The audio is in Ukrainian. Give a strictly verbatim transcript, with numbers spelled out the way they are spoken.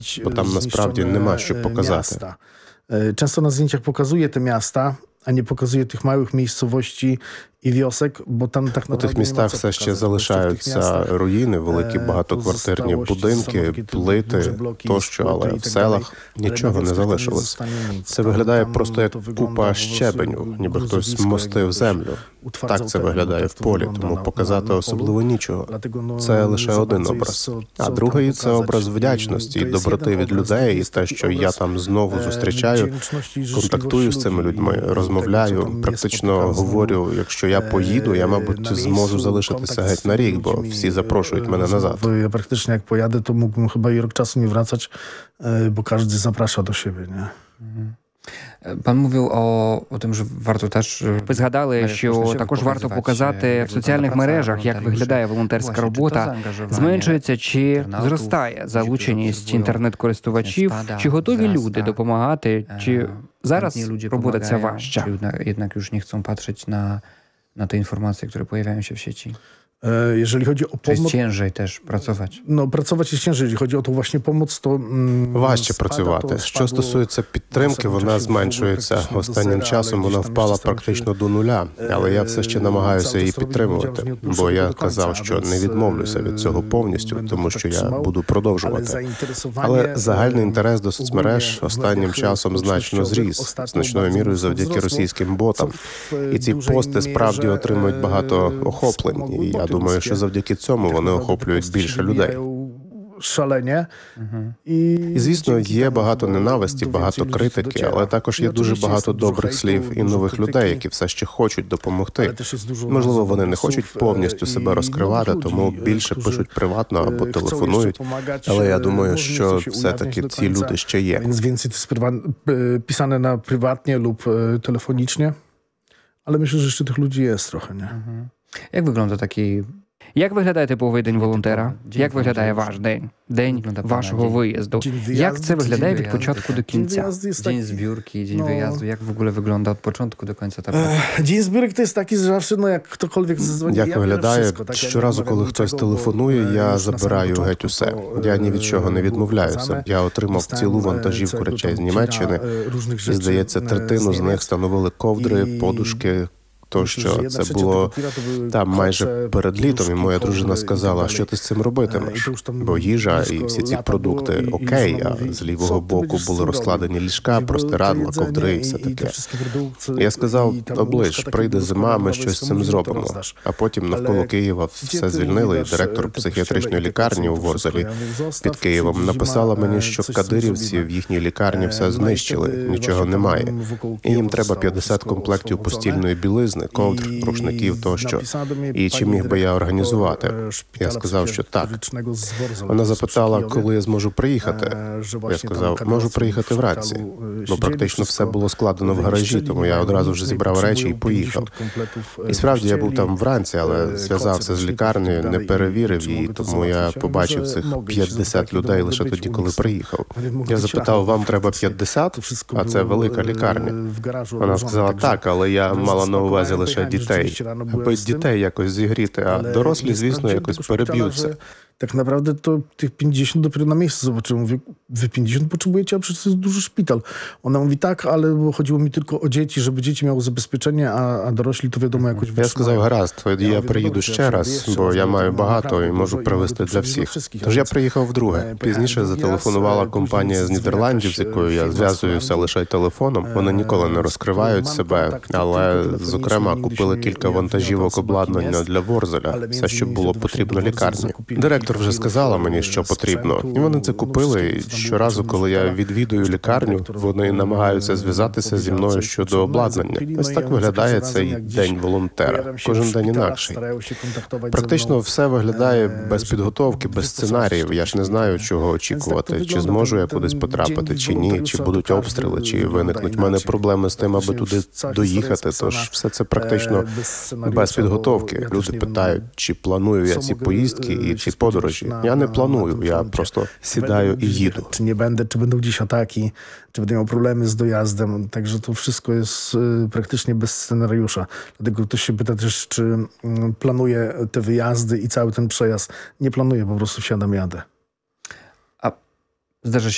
Bo tam насправді нема що показати. Miasta. Często na zdjęciach pokazuje te miasta, a nie pokazuje tych małych miejscowości i wiosek, bo tam tak У тих містах все ще залишаються руїни, великі багатоквартирні будинки, плити тощо, але в селах нічого не залишилось. Це виглядає просто як купа щебеню, ніби хтось мостив землю. Так це виглядає в полі, тому показати особливо нічого. Це лише один образ. А другий – це образ вдячності і доброти від людей, і те, що я там знову зустрічаю, контактую з цими людьми, розмовляю, практично говорю, якщо я поїду, я, мабуть, зможу залишитися геть на рік, бо всі запрошують мене назад. Ja praktycznie jak pojadę, to mógłbym chyba i rok czasu nie wracać, bo każdy zaprasza do siebie, nie? Пан mówił o, o tym, że warto też... Ви згадали, що також варто показати в соціальних мережах, як виглядає волонтерська робота, зменшується чи зростає залученість інтернет-користувачів, чи готові люди допомагати, чи зараз робота ця важча? Jednak już nie chcą patrzeć na, na te informacje, które pojawiają się w sieci. Jeżeli chodzi o Czy jest pomoc... ciężej też pracować? No, pracować jest ciężej. Jeżeli chodzi o tą właśnie pomoc, to... Mm, Важче spada, працювати. to Що spadło- стосується підтримки, вона зменшується. Останнім часом вона впала практично до нуля, але я все ще намагаюся її підтримувати, бо я казав, що не відмовлюся від цього повністю, тому що я буду продовжувати. Але загальний інтерес до соцмереж останнім часом значно зріс, значною мірою завдяки російським ботам. І ці пости справді отримують багато охоплень, і я думаю, що завдяки цьому вони охоплюють більше людей. Шалення. І, звісно, є багато ненависті, багато критики, але також є дуже багато добрих слів і нових людей, які все ще хочуть допомогти. Можливо, вони не хочуть повністю себе розкривати, тому більше пишуть приватно або телефонують, але я думаю, що все-таки ці люди ще є. Więc więcej to jest prywa- e, pisane na prywatnie lub e, telefonicznie, ale myślę, że jeszcze tych ludzi jest trochę, nie? Jak wygląda taki... Як виглядає типовий день волонтера? День Як виглядає волонтера. ваш день? День Wygląda pana вашого dzień. виїзду? Dzień Як wyjazdu, це виглядає dzień від початку до Dzień кінця? wyjazdu jest Dzień taki... zbiórki, dzień no. wyjazdu. Jak w ogóle wygląda od początku do końca ta praca? E, Dzień zbiórek to jest taki, że zawsze, no jak ktokolwiek zadzwoni, Як ja biorę виглядає, wszystko, tak, ja nie щоразу, odmawiam коли хтось niczego, телефонує, bo, e, я już na samym забираю początku геть усе. to, Я ні від e, чого не było відмовляюся. pokazane. Я отримав Dostałem, цілу e, вантажівку całego речей з tam Німеччини, kina, e, różnych і, rzeczy, здається, e, третину z з них Niemiec. становили ковдри, І- подушки, Myślę, тощо. że jedna Це trzecia було tego tira to były там майже koce, перед літом, і poduszki, моя kołdry дружина i сказала, tak що dalej. ти з цим E, робитимеш? i to już tam Бо їжа blisko і всі ці lata продукти było, i- i окей, żona а mówi, з "Co лівого ty боку będziesz z були tym розкладені robił?" ліжка, Mówię, "Bo to простирадла, jedzenie ковдри і i- все i te таке. wszystkie produkty, Я сказав, i tam оближ, łóżka takie прийде зима, ми rozkładowe, щось з komuś цим to зробимо. rozdasz. А потім навколо Але Києва gdzie все ty звільнили, і widać, директор te психіатричної kościele, лікарні у to wszystko, Ворзелі ja mówię, "Zostaw, під Києвом siedzi zima, написала мені, e, що coś z tym кадирівці zrobimy". в їхній лікарні все No i знищили, wtedy нічого właśnie немає. tam wokół І їм Kijowa треба zostało п'ятдесят wszystko комплектів oswobocone. постільної білизни, ковдр, І рушників тощо. написала до мене І чи пані міг би я директор, організувати? е, Я шпиталя сказав, що так. психіатричного з Ворзеля, Вона з запитала, Києва. коли я зможу приїхати. Е, що Я właśnie там сказав, кадровці можу в приїхати вранці, шпиталу, е, бо сиділи, практично все wszystko було складено в гаражі, винищили, тому я одразу ж зібрав речі і поїхав. І справді я був там вранці, але зв'язався з лікарнею, не перевірив її, тому я побачив цих п'ятдесят людей лише тоді, коли приїхав. Я запитав, вам треба п'ятдесят? А це велика лікарня. Вона сказала, так, але я мала на увазі лише дітей. Аби дітей якось зігріти, а дорослі, звісно, якось переб'ються. Tak naprawdę to tych pięćdziesiąt dopiero na miejscu zobaczyłem. Mówię, wy pięćdziesiąt potrzebujecie, a przecież to jest duży szpital. Ona mówi, tak, ale bo chodziło mi tylko o dzieci, żeby dzieci miały zabezpieczenie, a, a dorośli to wiadomo jakoś Я wytrzymają. сказав, гаразд, тоді я приїду ще раз, бо я маю багато і можу привезти для всіх. Тож я приїхав вдруге. Пізніше зателефонувала компанія з Нідерландів, з якою я зв'язуюся лише телефоном. Вони ніколи не розкривають себе, але, зокрема, купили кілька вантажівок обладнання для Ворзеля, все, що було потрібно лікарні. Директор вже сказала мені, що потрібно. І вони це купили, і щоразу, коли я відвідую лікарню, вони намагаються зв'язатися зі мною щодо обладнання. Ось так виглядає цей день волонтера. Кожен день інакший. Практично все виглядає без підготовки, без сценаріїв. Я ж не знаю, чого очікувати. Чи зможу я кудись потрапити, чи ні, чи будуть обстріли, чи виникнуть в мене проблеми з тим, аби туди доїхати. Тож все це практично без підготовки. Люди питають, чи планую я ці поїздки і ці подорожі. Ja nie planuję, ja po prostu siadaję i jedę. Czy nie będę, czy będą gdzieś ataki, czy będę miał problemy z dojazdem. Także to wszystko jest praktycznie bez scenariusza. Dlatego ktoś się pyta też, czy planuję te wyjazdy i cały ten przejazd. Nie planuję, po prostu wsiadam, jadę. A zdarza się